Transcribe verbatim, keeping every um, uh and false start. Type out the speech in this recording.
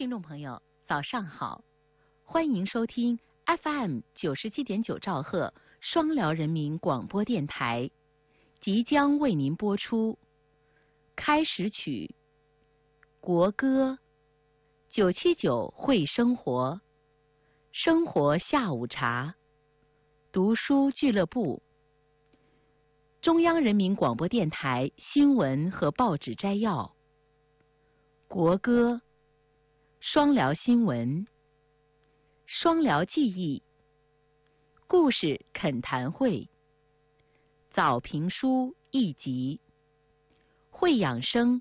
听众朋友，早上好，欢迎收听 F M 九十七点九兆赫双辽人民广播电台，即将为您播出开始曲、国歌、九七九会生活、生活下午茶、读书俱乐部、中央人民广播电台新闻和报纸摘要、国歌、双辽新闻、双辽记忆、故事恳谈会、早评书一集、会养生